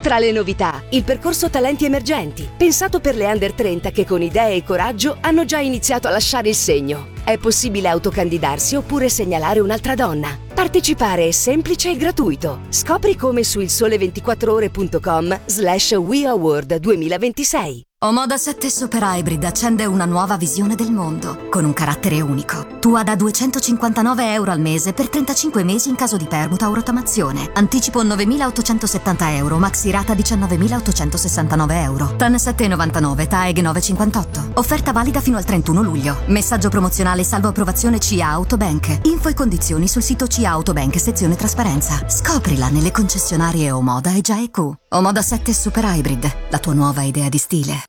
Tra le novità, il percorso Talenti Emergenti, pensato per le under 30 che con idee e coraggio hanno già iniziato a lasciare il segno. È possibile autocandidarsi oppure segnalare un'altra donna. Partecipare è semplice e gratuito. Scopri come su ilsole24ore.com/WeAward 2026. Omoda 7 Super Hybrid accende una nuova visione del mondo, con un carattere unico. Tua da €259 al mese per 35 mesi in caso di permuta o rottamazione. Anticipo €9.870, maxi rata €19.869. TAN 7,99, TAEG 9,58. Offerta valida fino al 31 luglio. Messaggio promozionale salvo approvazione CIA Autobank. Info e condizioni sul sito CIA Autobank sezione trasparenza. Scoprila nelle concessionarie Omoda e Gia EQ. Omoda 7 Super Hybrid, la tua nuova idea di stile.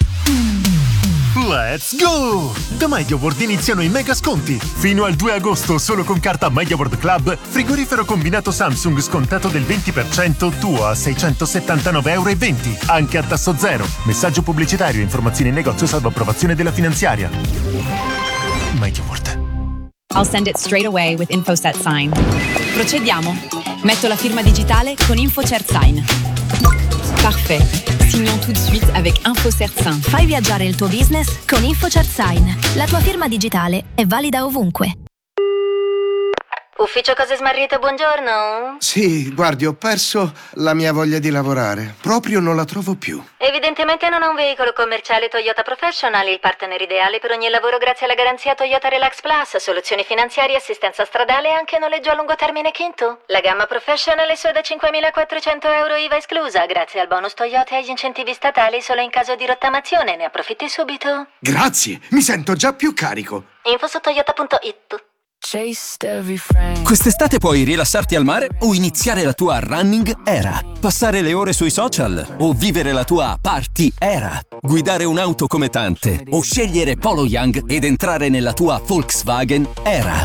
Let's go! Da MediaWorld iniziano i mega sconti. Fino al 2 agosto, solo con carta MediaWorld Club, frigorifero combinato Samsung scontato del 20%, tuo a €679,20. Anche a tasso zero. Messaggio pubblicitario, informazioni in negozio salvo approvazione della finanziaria. MediaWorld. I'll send it straight away with InfoSet Sign. Procediamo. Metto la firma digitale con InfoCert Sign. Parfait. Signons tout de suite avec InfoCert Sign. Fai viaggiare il tuo business con InfoCert Sign. La tua firma digitale è valida ovunque. Ufficio Cose Smarrite, buongiorno. Sì, guardi, ho perso la mia voglia di lavorare. Proprio non la trovo più. Evidentemente non ha un veicolo commerciale Toyota Professional, il partner ideale per ogni lavoro grazie alla garanzia Toyota Relax Plus, soluzioni finanziarie, assistenza stradale e anche noleggio a lungo termine Kinto. La gamma Professional è solo da €5.400 IVA esclusa, grazie al bonus Toyota e agli incentivi statali solo in caso di rottamazione. Ne approfitti subito. Grazie, mi sento già più carico. Info su toyota.it. Quest'estate puoi rilassarti al mare o iniziare la tua running era. Passare le ore sui social o vivere la tua party era. Guidare un'auto come tante o scegliere Polo Young ed entrare nella tua Volkswagen era.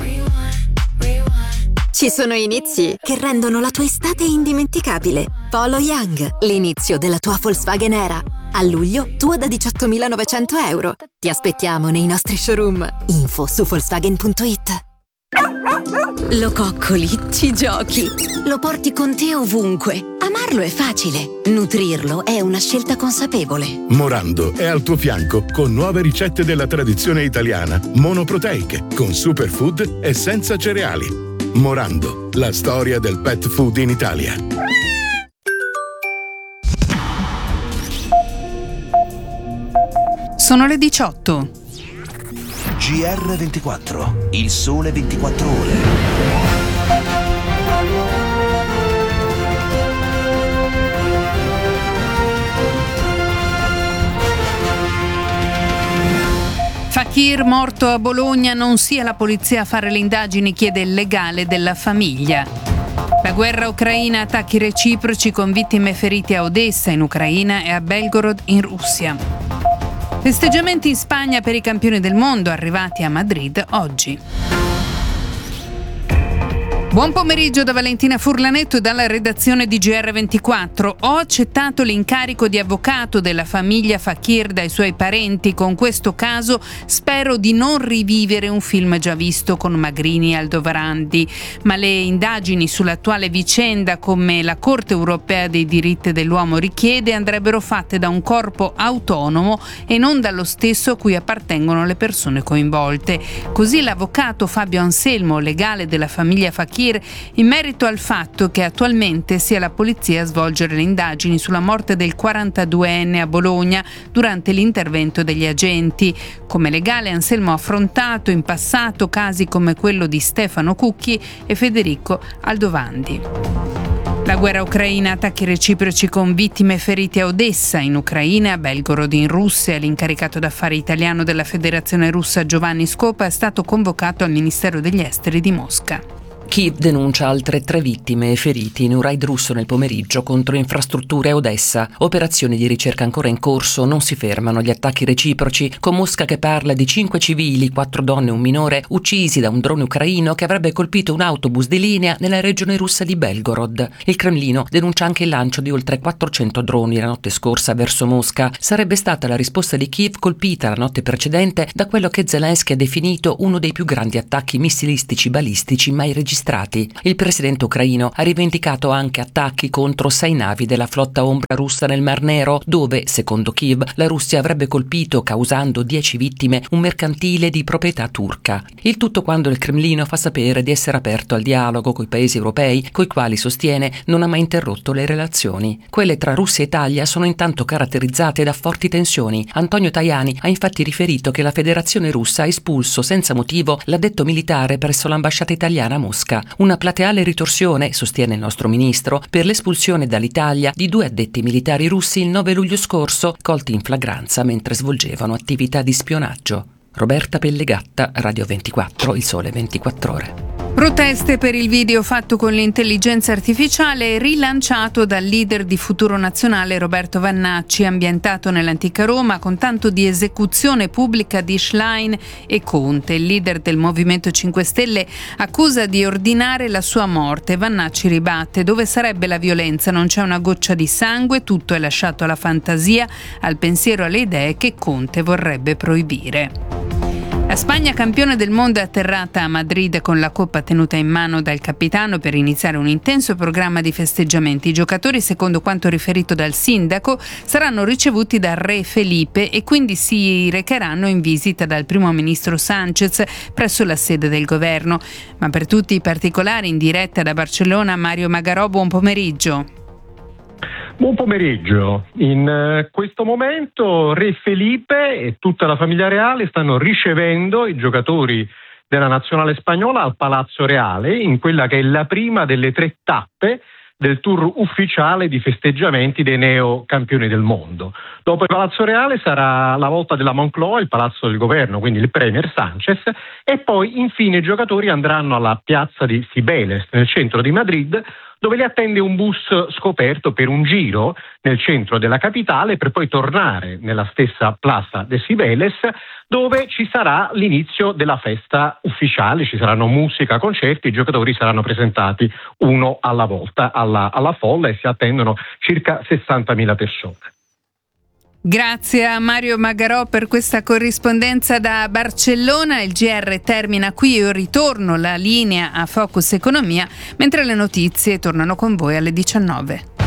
Ci sono inizi che rendono la tua estate indimenticabile. Polo Young, l'inizio della tua Volkswagen era. A luglio, tua da €18.900. Ti aspettiamo nei nostri showroom. Info su Volkswagen.it. Lo coccoli, ci giochi, lo porti con te ovunque. Amarlo è facile, nutrirlo è una scelta consapevole. Morando è al tuo fianco con nuove ricette della tradizione italiana, monoproteiche, con superfood e senza cereali. Morando, la storia del pet food in Italia. Sono le 18. GR24, il sole 24 ore. Fakir morto a Bologna, non sia la polizia a fare le indagini, chiede il legale della famiglia. La guerra ucraina, attacchi reciproci con vittime e feriti a Odessa in Ucraina e a Belgorod in Russia. Festeggiamenti in Spagna per i campioni del mondo arrivati a Madrid oggi. Buon pomeriggio da Valentina Furlanetto e dalla redazione di GR24. Ho accettato l'incarico di avvocato della famiglia Fakir dai suoi parenti. Con questo caso spero di non rivivere un film già visto con Magrini e Aldovrandi, ma le indagini sull'attuale vicenda, come la Corte Europea dei diritti dell'uomo richiede, andrebbero fatte da un corpo autonomo e non dallo stesso a cui appartengono le persone coinvolte. Così l'avvocato Fabio Anselmo, legale della famiglia Fakir, in merito al fatto che attualmente sia la polizia a svolgere le indagini sulla morte del 42enne a Bologna durante l'intervento degli agenti. Come legale, Anselmo ha affrontato in passato casi come quello di Stefano Cucchi e Federico Aldovandi. La guerra ucraina, attacchi reciproci con vittime e feriti a Odessa in Ucraina e a Belgorod in Russia. L'incaricato d'affari italiano della Federazione Russa Giovanni Scopa è stato convocato al Ministero degli Esteri di Mosca. Kiev denuncia altre 3 vittime e feriti in un raid russo nel pomeriggio contro infrastrutture a Odessa. Operazioni di ricerca ancora in corso, non si fermano gli attacchi reciproci, con Mosca che parla di 5 civili, 4 donne e un minore, uccisi da un drone ucraino che avrebbe colpito un autobus di linea nella regione russa di Belgorod. Il Cremlino denuncia anche il lancio di oltre 400 droni la notte scorsa verso Mosca. Sarebbe stata la risposta di Kiev colpita la notte precedente da quello che Zelensky ha definito uno dei più grandi attacchi missilistici balistici mai registrati magistrati. Il presidente ucraino ha rivendicato anche attacchi contro 6 navi della flotta ombra russa nel Mar Nero, dove, secondo Kiev, la Russia avrebbe colpito, causando 10 vittime, un mercantile di proprietà turca. Il tutto quando il Cremlino fa sapere di essere aperto al dialogo coi paesi europei, coi quali sostiene non ha mai interrotto le relazioni. Quelle tra Russia e Italia sono intanto caratterizzate da forti tensioni. Antonio Tajani ha infatti riferito che la Federazione Russa ha espulso senza motivo l'addetto militare presso l'ambasciata italiana a Mosca. Una plateale ritorsione, sostiene il nostro ministro, per l'espulsione dall'Italia di 2 addetti militari russi il 9 luglio scorso, colti in flagranza mentre svolgevano attività di spionaggio. Roberta Pellegatta, Radio 24, Il Sole 24 Ore. Proteste per il video fatto con l'intelligenza artificiale rilanciato dal leader di Futuro Nazionale Roberto Vannacci, ambientato nell'antica Roma con tanto di esecuzione pubblica di Schlein e Conte. Il leader del Movimento 5 Stelle accusa di ordinare la sua morte. Vannacci ribatte: dove sarebbe la violenza? Non c'è una goccia di sangue, tutto è lasciato alla fantasia, al pensiero, alle idee che Conte vorrebbe proibire. La Spagna, campione del mondo, è atterrata a Madrid con la coppa tenuta in mano dal capitano per iniziare un intenso programma di festeggiamenti. I giocatori, secondo quanto riferito dal sindaco, saranno ricevuti dal re Felipe e quindi si recheranno in visita dal primo ministro Sánchez presso la sede del governo. Ma per tutti i particolari, in diretta da Barcellona, Mario Magarò, buon pomeriggio. Buon pomeriggio. In questo momento Re Felipe e tutta la famiglia reale stanno ricevendo i giocatori della nazionale spagnola al Palazzo Reale, in quella che è la prima delle 3 tappe del tour ufficiale di festeggiamenti dei neo campioni del mondo. Dopo il Palazzo Reale sarà la volta della Moncloa, il palazzo del governo, quindi il premier Sánchez, e poi infine i giocatori andranno alla piazza di Cibeles, nel centro di Madrid, dove li attende un bus scoperto per un giro nel centro della capitale per poi tornare nella stessa Plaza de Cibeles, dove ci sarà l'inizio della festa ufficiale, ci saranno musica, concerti, i giocatori saranno presentati uno alla volta alla folla e si attendono circa 60.000 persone. Grazie a Mario Magarò per questa corrispondenza da Barcellona. Il GR termina qui, io ritorno la linea a Focus Economia, mentre le notizie tornano con voi alle 19.